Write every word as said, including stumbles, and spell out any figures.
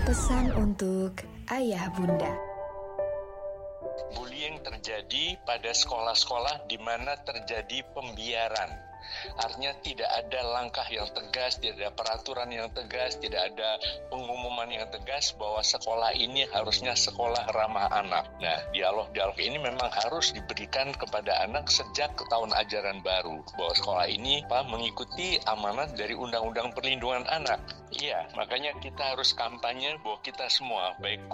Pesan untuk ayah bunda. Bullying terjadi pada sekolah-sekolah di mana terjadi pembiaran. Artinya tidak ada langkah yang tegas, tidak ada peraturan yang tegas, tidak ada pengumuman yang tegas bahwa sekolah ini harusnya sekolah ramah anak. Nah, dialog-dialog ini memang harus diberikan kepada anak sejak tahun ajaran baru. Bahwa sekolah ini Pak, mengikuti amanat dari Undang-Undang Perlindungan Anak. Iya, makanya kita harus kampanye bahwa kita semua, baik